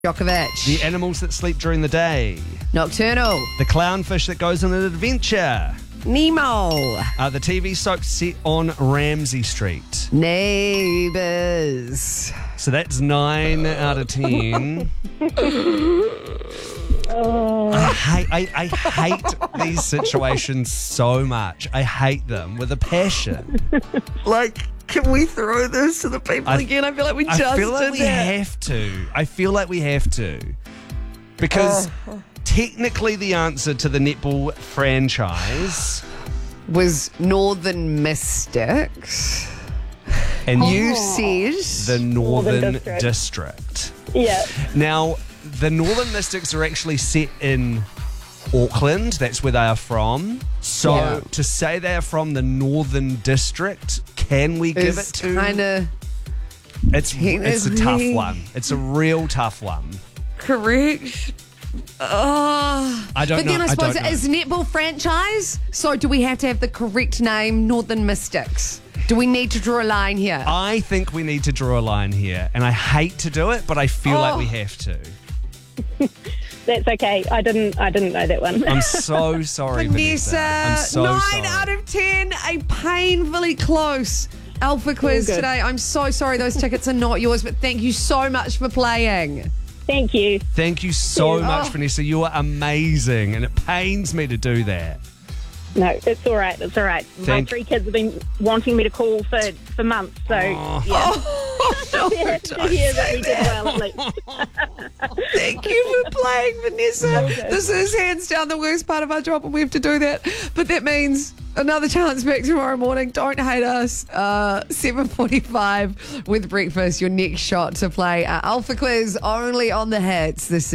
Djokovic. The animals that sleep during the day. Nocturnal. The clownfish that goes on an adventure. Nemo. The TV soap set on Ramsay Street. Neighbours. So that's 9 out of 10. I hate these situations so much. I hate them with a passion. Like, can we throw this to the people again? I feel like we just I feel like did we that. have to. I feel like we have to. Because technically the answer to the netball franchise Was Northern Mystics. and You said the Northern Northern District. Yeah. Now, the Northern Mystics are actually set in Auckland. That's where they are from. So Yeah. to say they are from the Northern District, can we give it is to? kind of It's a tough one. It's a real tough one. correct. I don't But know. then I suppose don't it is netball franchise. So do we have to have the correct name, Northern Mystics? Do we need to draw a line here? I think we need to draw a line here, and I hate to do it, but I feel like we have to. That's okay. I didn't know that one. I'm so sorry, Vanessa. I'm so 9 sorry. out of 10, a painfully close Alpha quiz good. today. I'm so sorry those tickets are not yours, but thank you so much for playing. Thank you. Thank you so Yeah. much, Vanessa. You are amazing, and it pains me to do that. No, it's all right. It's all right. My Thank- 3 kids have been wanting me to call for months. So, yeah. Yeah, to hear that we did well, at least. Thank you for playing, Vanessa. This is hands down the worst part of our job, and we have to do that. But that means another chance back tomorrow morning. Don't hate us. 7:45 with breakfast. Your next shot to play Alpha Quiz only on the Hits. This